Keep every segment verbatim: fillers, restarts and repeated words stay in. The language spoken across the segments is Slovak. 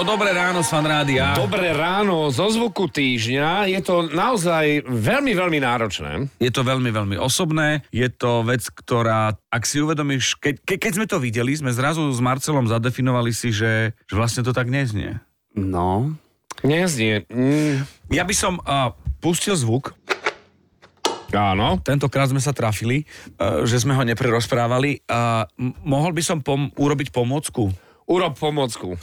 No dobré ráno z Fan Rádia. Dobré ráno zo Zvuku týždňa. Je to naozaj veľmi, veľmi náročné. Je to veľmi, veľmi osobné. Je to vec, ktorá, ak si uvedomíš, keď, ke, keď sme to videli, sme zrazu s Marcelom zadefinovali si, že, že vlastne to tak neznie. No. Neznie. Mm. Ja by som uh, pustil zvuk. Áno. Tentokrát sme sa trafili, uh, že sme ho neprerozprávali. Uh, m- mohol by som pom- urobiť pomôcku? Urob pomôcku.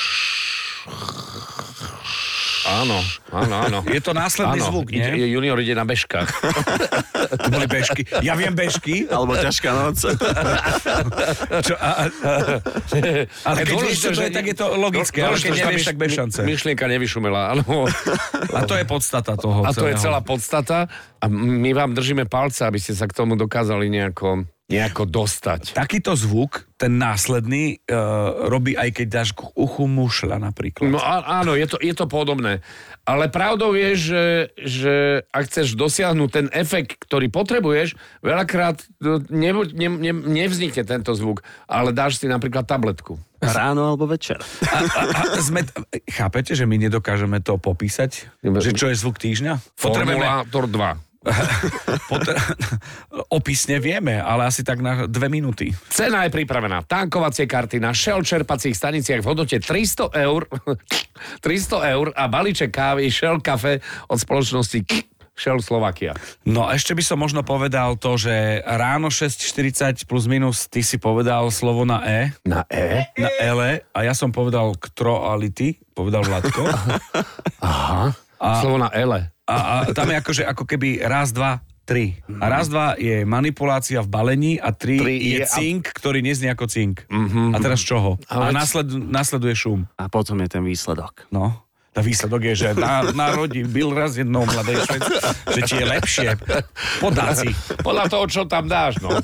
Áno, áno, áno. Je to následný áno, zvuk, nie? Ide, junior ide na bežkách. To boli bežky. Ja viem bežky. Alebo ťažká noc. Čo, a, a, ale keď vieš, čo to je, tak je to logické. Ale keď nevieš, tak bez šance. Myšlienka nevyšumela, áno. A to je podstata toho A to celého. je celá podstata. A my vám držíme palce, aby ste sa k tomu dokázali nejako... nejako dostať. Takýto zvuk, ten následný, uh, robí aj keď dáš k uchu mušľa napríklad. No á, áno, je to, je to podobné. Ale pravdou je, že, že ak chceš dosiahnuť ten efekt, ktorý potrebuješ, veľakrát ne, ne, ne, nevznikne tento zvuk, ale dáš si napríklad tabletku. Ráno alebo večer. A, a, a sme, chápete, že my nedokážeme to popísať? Že čo je zvuk týždňa? Formulátor dva. Potre... Opisne vieme, ale asi tak na dve minúty. Cena je pripravená. Tankovacie karty na Shell čerpacích staniciach v hodnote tristo eur tristo eur a balíček kávy Shell Cafe od spoločnosti Shell Slovakia. No ešte by som možno povedal to, že ráno šesť štyridsať plus minus ty si povedal slovo na E. Na E? Na ele a ja som povedal ktroality, povedal Vladko. Aha. A... slovo na ele. A, a tam je akože ako keby raz, dva, tri. A raz, dva je manipulácia v balení a tri, tri je, je cink, a... ktorý neznie ako cink. Mm-hmm. A teraz čoho? Ale... A nasled, nasleduje šum. A potom je ten výsledok. No. Tá výsledok je, že na, narodí byl raz jednou mladej švec, že ti je lepšie. Podáci. Podľa toho, čo tam dáš, no.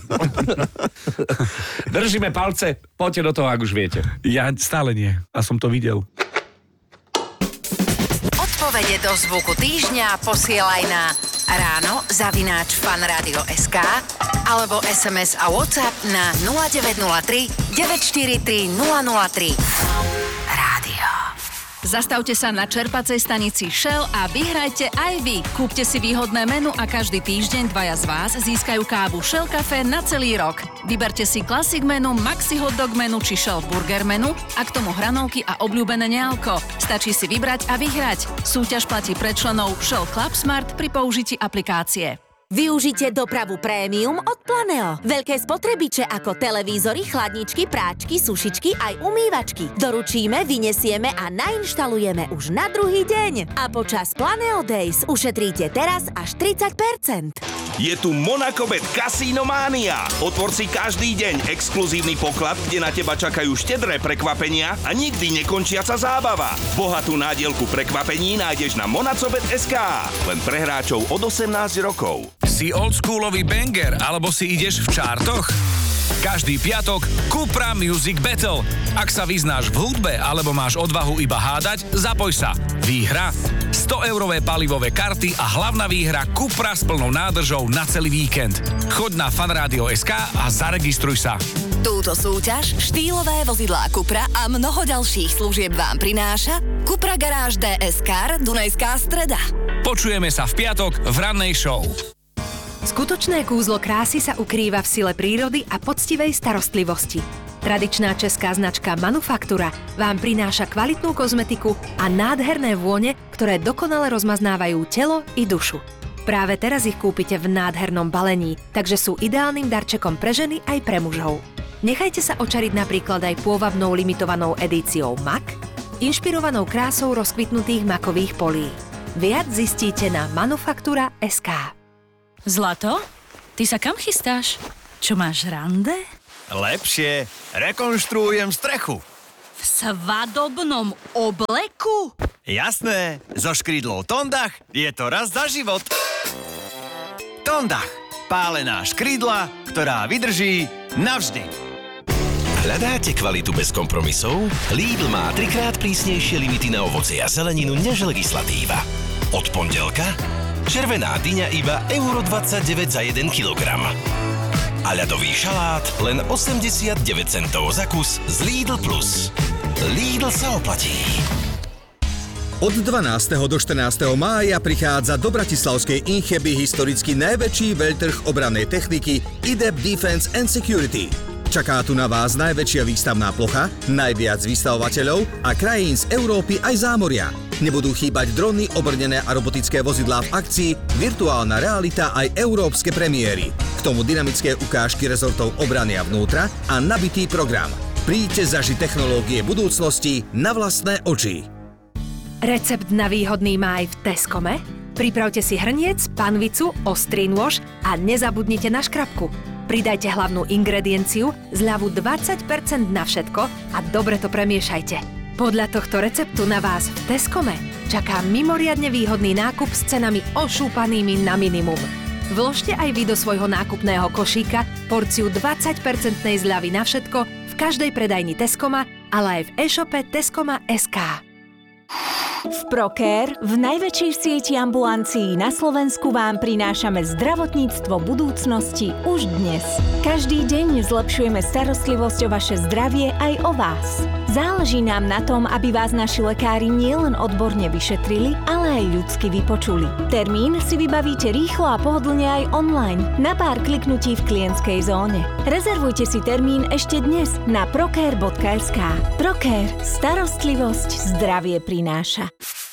Držíme palce, poďte do toho, ak už viete. Ja stále nie. A som to videl. Odpovede do Zvuku týždňa posielaj na ráno zavináč fanradio bodka es ká alebo es em es a WhatsApp na nula deväť nula tri deväť štyri tri nula nula tri. Rádio. Zastavte sa na čerpacej stanici Shell a vyhrajte aj vy. Kúpte si výhodné menu a každý týždeň dvaja z vás získajú kávu Shell Cafe na celý rok. Vyberte si Classic menu, Maxi hot dog menu či Shell Burger menu a k tomu hranolky a obľúbené nealko. Stačí si vybrať a vyhrať. Súťaž platí pre členov Shell Club Smart pri použití aplikácie. Využite dopravu prémium od Planeo. Veľké spotrebiče ako televízory, chladničky, práčky, sušičky aj umývačky. Doručíme, vyniesieme a nainštalujeme už na druhý deň. A počas Planeo Days ušetríte teraz až tridsať percent. Je tu Monacobet Casino Mania. Otvor si každý deň exkluzívny poklad, kde na teba čakajú štedré prekvapenia a nikdy nekončiaca zábava. Bohatú nádielku prekvapení nájdeš na monacobet bodka es ká. Len pre hráčov od osemnásť rokov. Si oldschoolový banger, alebo si ideš v čártoch? Každý piatok Cupra Music Battle. Ak sa vyznáš v hudbe, alebo máš odvahu iba hádať, zapoj sa. Výhra? sto eurové palivové karty a hlavná výhra Cupra s plnou nádržou na celý víkend. Choď na fanradio bodka es ká a zaregistruj sa. Túto súťaž, štýlové vozidlá Cupra a mnoho ďalších služieb vám prináša Cupra Garáž dé es Car Dunajská Streda. Počujeme sa v piatok v rannej show. Skutočné kúzlo krásy sa ukrýva v sile prírody a poctivej starostlivosti. Tradičná česká značka Manufaktura vám prináša kvalitnú kozmetiku a nádherné vône, ktoré dokonale rozmaznávajú telo i dušu. Práve teraz ich kúpite v nádhernom balení, takže sú ideálnym darčekom pre ženy aj pre mužov. Nechajte sa očariť napríklad aj pôvabnou limitovanou edíciou mak, inšpirovanou krásou rozkvitnutých makových polí. Viac zistíte na manufaktura bodka es ká. Zlato? Ty sa kam chystáš? Čo máš rande? Lepšie. Rekonštruujem strechu. V svadobnom obleku? Jasné. So škrydlou Tondach je to raz za život. Tondach. Pálená škrydla, ktorá vydrží navždy. Hľadáte kvalitu bez kompromisov? Lidl má trikrát prísnejšie limity na ovocie a zeleninu než legislatíva. Od pondelka červená dyňa iba euro dvadsaťdeväť za jeden kilogram. A ľadový šalát len osemdesiatdeväť centov za kus z Lidl Plus. Lidl sa oplatí. Od dvanásteho do štrnásteho mája prichádza do bratislavskej Incheby historicky najväčší veľtrh obrannej techniky í dé é pé Defense and Security. Čaká tu na vás najväčšia výstavná plocha, najviac vystavovateľov a krajín z Európy aj zámoria. Nebudú chýbať drony, obrnené a robotické vozidlá v akcii, virtuálna realita aj európske premiéry. K tomu dynamické ukážky rezortov obrany a vnútra a nabitý program. Príďte zažiť technológie budúcnosti na vlastné oči. Recept na výhodný máj v Tescome? Pripravte si hrniec, panvicu, ostrý nôž a nezabudnite na škrabku. Pridajte hlavnú ingredienciu, zľavu dvadsať percent na všetko a dobre to premiešajte. Podľa tohto receptu na vás v Tescome čaká mimoriadne výhodný nákup s cenami ošúpanými na minimum. Vložte aj vy do svojho nákupného košíka porciu dvadsať percentnej zľavy na všetko v každej predajni Tescoma, ale aj v e-shope tescoma bodka es ká. V Procare, v najväčšej sieti ambulancií na Slovensku vám prinášame zdravotníctvo budúcnosti už dnes. Každý deň zlepšujeme starostlivosť o vaše zdravie aj o vás. Záleží nám na tom, aby vás naši lekári nielen odborne vyšetrili, ale aj ľudsky vypočuli. Termín si vybavíte rýchlo a pohodlne aj online, na pár kliknutí v klientskej zóne. Rezervujte si termín ešte dnes na procare bodka es ká. Procare. Starostlivosť zdravie prináša.